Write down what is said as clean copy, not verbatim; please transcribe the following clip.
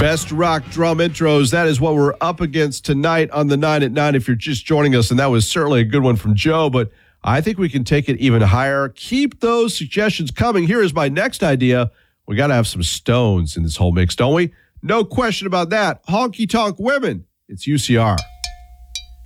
Best rock drum intros. That is what we're up against tonight on the 9 at 9 if you're just joining us. And that was certainly a good one from Joe, but I think we can take it even higher. Keep those suggestions coming. Here is my next idea. We got to have some Stones in this whole mix, don't we? No question about that. Honky Tonk Women. It's UCR.